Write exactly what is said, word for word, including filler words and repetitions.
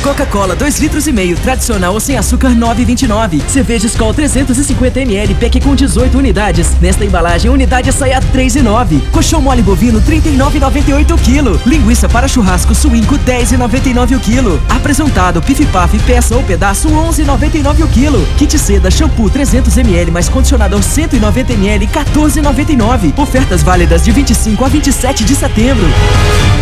Coca-Cola dois litros e meio, tradicional ou sem açúcar nove e vinte e nove. Cerveja Skol trezentos e cinquenta mililitros, pack com dezoito unidades. Nesta embalagem, a unidade sai a três e nove. Colchão mole bovino trinta e nove e noventa e oito o quilo. Linguiça para churrasco suíno dez e noventa e nove o quilo. Apresentado Pif-Paf peça ou pedaço onze e noventa e nove o quilo. Kit seda shampoo trezentos mililitros mais condicionador cento e noventa mililitros quatorze e noventa e nove. Ofertas válidas de vinte e cinco a vinte e sete de setembro.